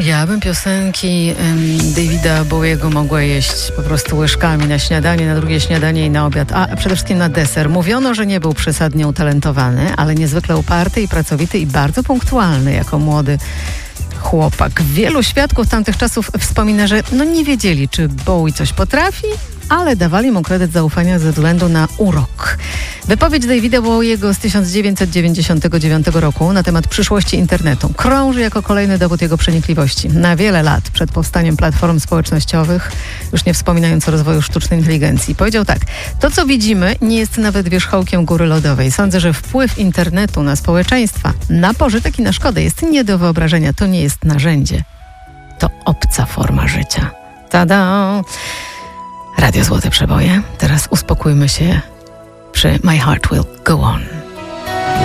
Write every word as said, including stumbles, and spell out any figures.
Ja bym piosenki um, Davida Bowiego mogła jeść po prostu łyżkami na śniadanie, na drugie śniadanie i na obiad, a przede wszystkim na deser. Mówiono, że nie był przesadnie utalentowany, ale niezwykle uparty i pracowity i bardzo punktualny jako młody chłopak. Wielu świadków tamtych czasów wspomina, że no nie wiedzieli, czy Bowie coś potrafi, ale dawali mu kredyt zaufania ze względu na urok. Wypowiedź Davida Bowiego z tysiąc dziewięćset dziewięćdziesiątego dziewiątego roku na temat przyszłości internetu krąży jako kolejny dowód jego przenikliwości. Na wiele lat przed powstaniem platform społecznościowych, już nie wspominając o rozwoju sztucznej inteligencji, powiedział tak: to, co widzimy, nie jest nawet wierzchołkiem góry lodowej. Sądzę, że wpływ internetu na społeczeństwa, na pożytek i na szkodę jest nie do wyobrażenia. To nie jest narzędzie. To obca forma życia. Tada! Radio Złote Przeboje. Teraz uspokójmy się przy My Heart Will Go On.